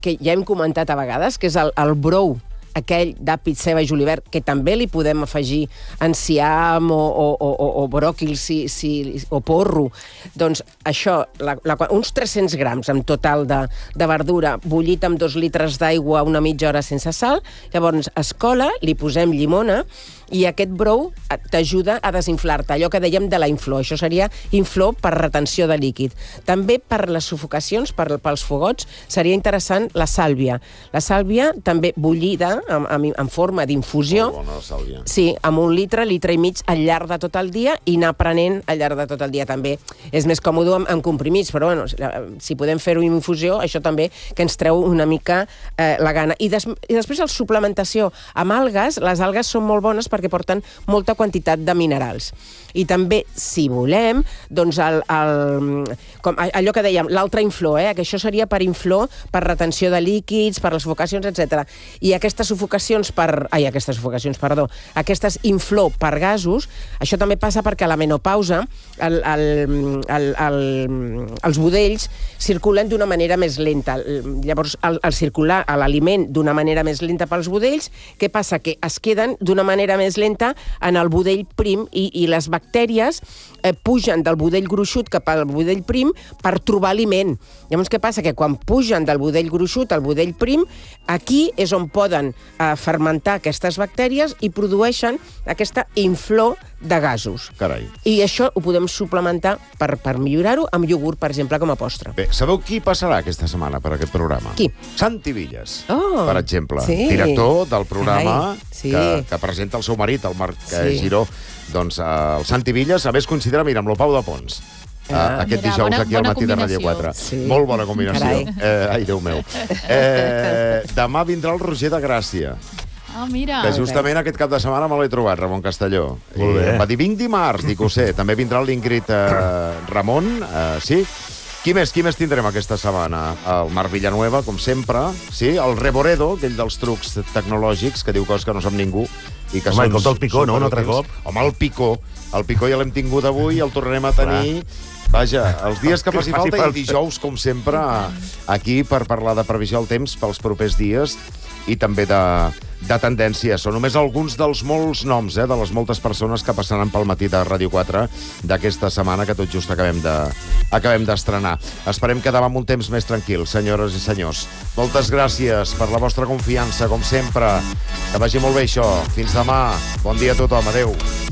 que ja hem comentat a vegades, que és el brou, aquell d'àpid, ceba i julivert, que també li podem afegir enciam o bròquil o porro. Doncs això, uns 300 grams en total de verdura, bullit amb 2 litres d'aigua una mitja hora sense sal, llavors es cola, li posem llimona, i aquest brou t'ajuda a desinflar-te, allò que dèiem de la inflor. Això seria inflor per retenció de líquid. També per les sufocacions, pels fogots, seria interessant la sàlvia. La sàlvia també bullida en forma d'infusió. Molt bona la sàlvia. Sí, amb 1 litre, litre i mig al llarg de tot el dia i anar prenent al llarg de tot el dia també. És més còmode amb comprimits, però bueno, si podem fer-ho en infusió, això també que ens treu una mica la gana. I després la suplementació amb algues, les algues són molt bones perquè porten molta quantitat de minerals. I també, si volem, doncs allò que dèiem, l'altra inflor, que això seria per inflor, per retenció de líquids, per les sufocacions, etc. I aquestes inflor per gasos, això també passa perquè a la menopausa els budells circulen d'una manera més lenta. Llavors, al circular l'aliment d'una manera més lenta pels budells, què passa? Que es queden d'una manera més lenta en el budell prim i les bactèries pugen del budell gruixut cap al budell prim per trobar aliment. Llavors, què passa? Que quan pugen del budell gruixut al budell prim, aquí és on poden fermentar aquestes bactèries i produeixen aquesta inflor de gasos. Carai. I això ho podem suplementar per millorar-ho amb iogurt, per exemple, com a postre. Bé, sabeu qui passarà aquesta setmana per aquest programa? Qui? Santi Villas, per exemple. Sí. Director del programa sí. que presenta el seu marit, el Marc Giró. Doncs el Santi Villas, a més coincidira, mira, amb l'Opau de Pons. Aquest dijous aquí al matí de Ràdio 4. Sí. Molt bona combinació. Ai, Déu meu. Demà vindrà el Roger de Gràcia. Ah, mira. Que justament aquest cap de setmana me l'he trobat, Ramon Castelló. Molt bé. Em va dir, vinc dimarts, dic, ho sé. També vindrà l'Ingrid Ramon, sí. Qui més tindrem aquesta setmana? El Marc Villanueva, com sempre. Sí, el Reboredo, aquell dels trucs tecnològics, que diu coses que no sap ningú. Home, i el Picó, no? Un altre cop. Home, el Picó. El Picó ja l'hem tingut avui, el tornarem a tenir. Vaja, els dies que faci falta i dijous, com sempre, aquí per parlar de previsió del temps pels propers dies i també de tendències. Són només alguns dels molts noms, de les moltes persones que passaran pel matí de Ràdio 4 d'aquesta setmana que tot just acabem d'estrenar. Esperem que demà amb un temps més tranquil, senyores i senyors. Moltes gràcies per la vostra confiança, com sempre. Que vagi molt bé això. Fins demà. Bon dia a tothom. Adéu.